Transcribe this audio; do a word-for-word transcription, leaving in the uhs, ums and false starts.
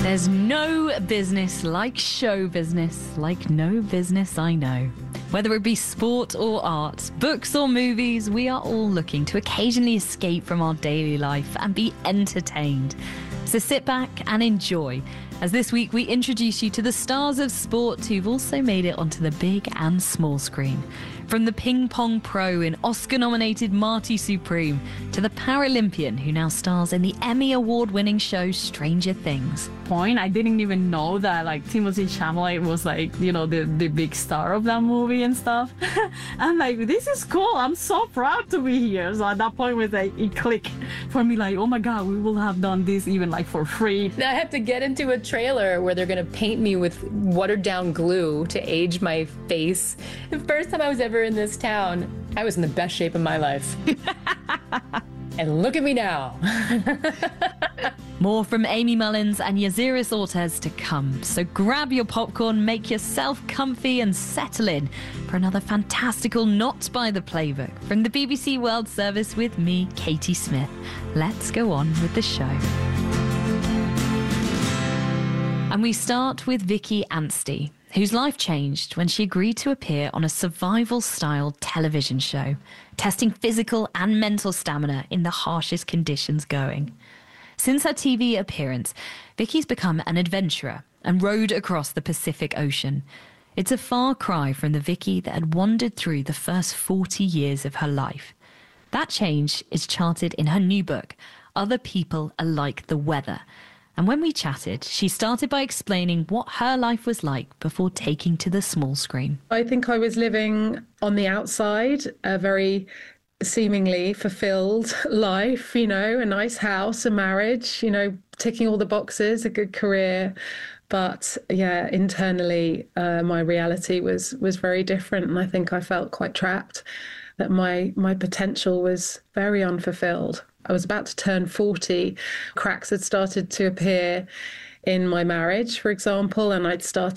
There's no business like show business, like no business I know. Whether it be sport or art, books or movies, we are all looking to occasionally escape from our daily life and be entertained. So sit back and enjoy, as this week we introduce you to the stars of sport who've also made it onto the big and small screen. From the ping pong pro in Oscar-nominated Marty Supreme to the Paralympian who now stars in the Emmy Award-winning show Stranger Things. Point, I didn't even know that like Timothée Chalamet was like, you know, the, the big star of that movie and stuff. I'm like, this is cool. I'm so proud to be here. So at that point, it was like, it clicked for me like, oh my God, we will have done this even like for free. I have to get into a trailer where they're going to paint me with watered down glue to age my face. The first time I was ever in this town, I was in the best shape of my life. And look at me now. More from Amy Mullins and Yaziris Ortez to come. So grab your popcorn, make yourself comfy and settle in for another fantastical Not by the Playbook from the B B C World Service with me, Katie Smith. Let's go on with the show. And we start with Vicky Anstey, whose life changed when she agreed to appear on a survival-style television show, testing physical and mental stamina in the harshest conditions going. Since her T V appearance, Vicky's become an adventurer and rowed across the Pacific Ocean. It's a far cry from the Vicky that had wandered through the first forty years of her life. That change is charted in her new book, Other People Are Like the Weather. And when we chatted, she started by explaining what her life was like before taking to the small screen. I think I was living on the outside, a very seemingly fulfilled life, you know, a nice house, a marriage, you know, ticking all the boxes, a good career. But yeah, internally, uh, my reality was was very different. And I think I felt quite trapped, that my my potential was very unfulfilled. I was about to turn forty. Cracks had started to appear in my marriage, for example, and I'd started